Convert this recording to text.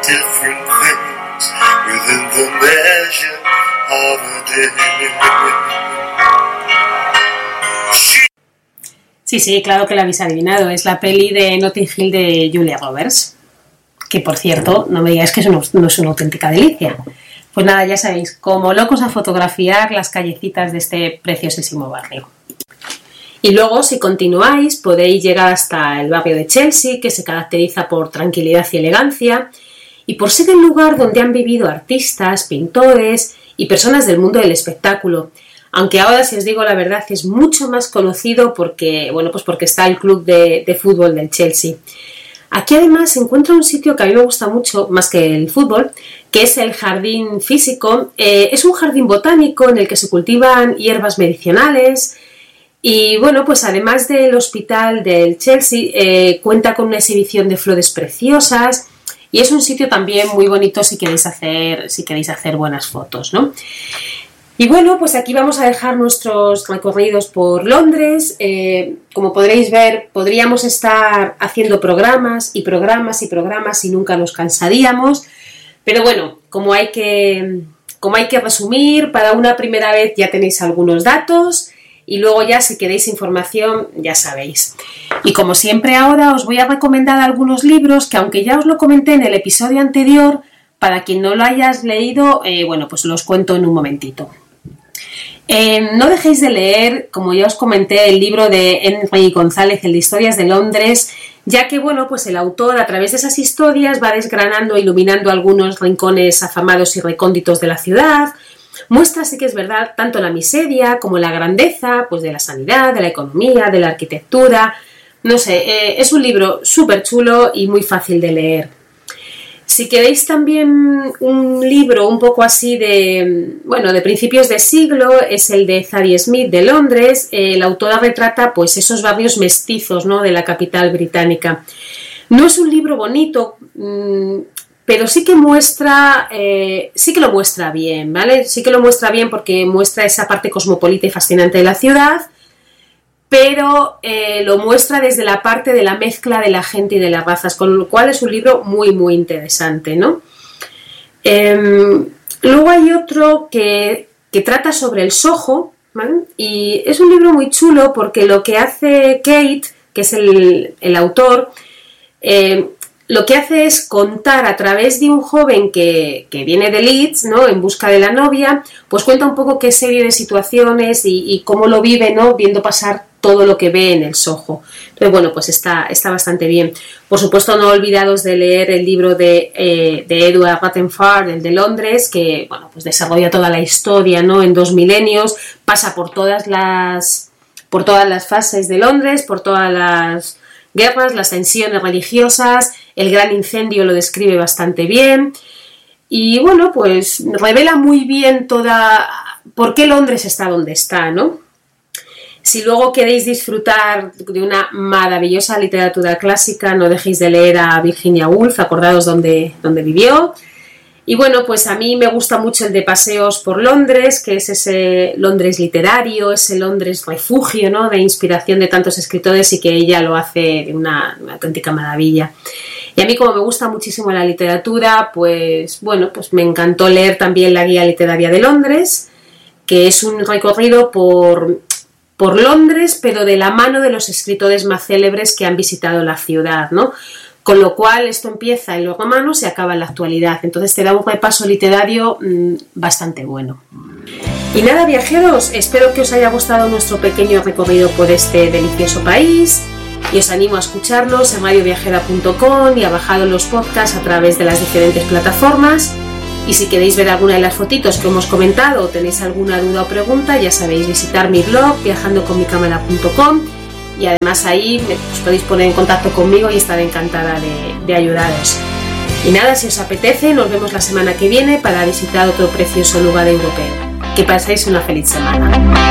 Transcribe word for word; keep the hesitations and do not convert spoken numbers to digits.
different things within the measure of a day. Sí, sí, claro que la habéis adivinado. Es la peli de Notting Hill de Julia Roberts, que por cierto, no me digáis que eso no, no es una auténtica delicia. Pues nada, ya sabéis, como locos a fotografiar las callecitas de este preciosísimo barrio. Y luego, si continuáis, podéis llegar hasta el barrio de Chelsea, que se caracteriza por tranquilidad y elegancia, y por ser el lugar donde han vivido artistas, pintores y personas del mundo del espectáculo. Aunque ahora, si os digo la verdad, es mucho más conocido porque, bueno, pues porque está el club de, de fútbol del Chelsea. Aquí además se encuentra un sitio que a mí me gusta mucho, más que el fútbol, que es el Jardín Físico. Eh, es un jardín botánico en el que se cultivan hierbas medicinales y, bueno, pues además del hospital del Chelsea, eh, cuenta con una exhibición de flores preciosas y es un sitio también muy bonito si queréis hacer, si queréis hacer buenas fotos, ¿no? Y bueno, pues aquí vamos a dejar nuestros recorridos por Londres. Eh, como podréis ver, podríamos estar haciendo programas y programas y programas y nunca nos cansaríamos. Pero bueno, como hay que, como hay que resumir, para una primera vez ya tenéis algunos datos y luego ya si queréis información ya sabéis. Y como siempre ahora os voy a recomendar algunos libros que aunque ya os lo comenté en el episodio anterior, para quien no lo hayas leído, eh, bueno, pues los cuento en un momentito. Eh, no dejéis de leer, como ya os comenté, el libro de Henry González, el de Historias de Londres, ya que, bueno, pues el autor a través de esas historias va desgranando e iluminando algunos rincones afamados y recónditos de la ciudad. Muestra, sí que es verdad, tanto la miseria como la grandeza, pues de la sanidad, de la economía, de la arquitectura. No sé, eh, es un libro súper chulo y muy fácil de leer. Si queréis también un libro un poco así de, bueno, de principios de siglo, es el de Zadie Smith de Londres. Eh, la autora retrata pues esos barrios mestizos, ¿no?, de la capital británica. No es un libro bonito, mmm, pero sí que muestra, eh, sí que lo muestra bien, ¿vale? Sí que lo muestra bien porque muestra esa parte cosmopolita y fascinante de la ciudad, pero eh, lo muestra desde la parte de la mezcla de la gente y de las razas, con lo cual es un libro muy, muy interesante, ¿no? Eh, luego hay otro que, que trata sobre el Soho, ¿vale? Y es un libro muy chulo porque lo que hace Kate, que es el, el autor, eh, lo que hace es contar a través de un joven que, que viene de Leeds, ¿no?, en busca de la novia, pues cuenta un poco qué serie de situaciones y, y cómo lo vive, ¿no?, viendo pasar todo lo que ve en el Soho. Entonces, bueno, pues está, está bastante bien. Por supuesto, no olvidados de leer el libro de, eh, de Edward Rutherford, el de Londres, que, bueno, pues desarrolla toda la historia, ¿no?, en dos milenios, pasa por todas las, por todas las fases de Londres, por todas las guerras, las tensiones religiosas. El gran incendio lo describe bastante bien y, bueno, pues revela muy bien toda por qué Londres está donde está, ¿no? Si luego queréis disfrutar de una maravillosa literatura clásica, no dejéis de leer a Virginia Woolf, acordados dónde, dónde vivió. Y bueno, pues a mí me gusta mucho el de Paseos por Londres, que es ese Londres literario, ese Londres refugio, ¿no?, de inspiración de tantos escritores, y que ella lo hace de una, una auténtica maravilla. Y a mí, como me gusta muchísimo la literatura, pues bueno, pues me encantó leer también la Guía Literaria de Londres, que es un recorrido por, por Londres, pero de la mano de los escritores más célebres que han visitado la ciudad, ¿no? Con lo cual esto empieza en los romanos y acaba en la actualidad. Entonces te da un repaso literario mmm, bastante bueno. Y nada, viajeros, espero que os haya gustado nuestro pequeño recorrido por este delicioso país y os animo a escucharnos en radio viajera punto com y a bajar los podcasts a través de las diferentes plataformas. Y si queréis ver alguna de las fotitos que hemos comentado o tenéis alguna duda o pregunta, ya sabéis, visitar mi blog viajando con mi cámara punto com. Y además ahí os podéis poner en contacto conmigo y estaré encantada de, de ayudaros. Y nada, si os apetece, nos vemos la semana que viene para visitar otro precioso lugar europeo. Que paséis una feliz semana.